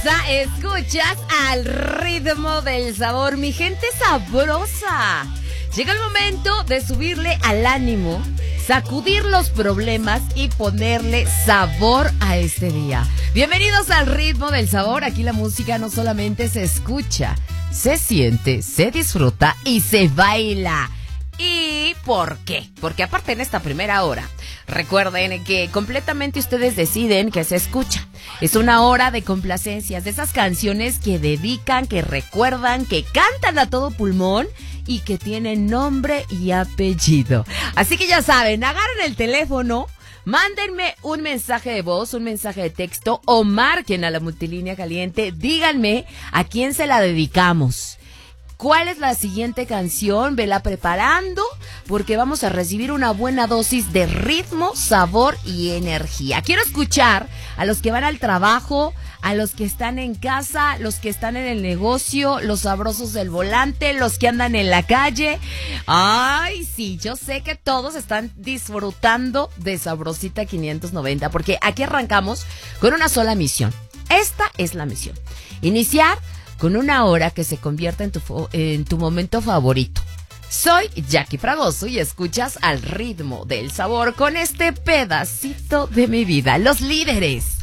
sabrosa, escuchas al ritmo del sabor, mi gente sabrosa. Llega el momento de subirle al ánimo, sacudir los problemas y ponerle sabor a este día. Bienvenidos al ritmo del sabor. Aquí la música no solamente se escucha, se siente, se disfruta y se baila. ¿Y por qué? Porque aparte en esta primera hora, recuerden que completamente ustedes deciden qué se escucha. Es una hora de complacencias, de esas canciones que dedican, que recuerdan, que cantan a todo pulmón y que tienen nombre y apellido. Así que ya saben, agarren el teléfono, mándenme un mensaje de voz, un mensaje de texto o marquen a la multilínea caliente. Díganme a quién se la dedicamos. ¿Cuál es la siguiente canción? Vela preparando porque vamos a recibir una buena dosis de ritmo, sabor y energía. Quiero escuchar a los que van al trabajo, a los que están en casa, los que están en el negocio, los sabrosos del volante, los que andan en la calle. Ay, sí, yo sé que todos están disfrutando de Sabrosita 590 porque aquí arrancamos con una sola misión. Esta es la misión. Iniciar con una hora que se convierta en tu momento favorito. Soy Jackie Fragoso y escuchas al ritmo del sabor con este pedacito de mi vida. Los líderes.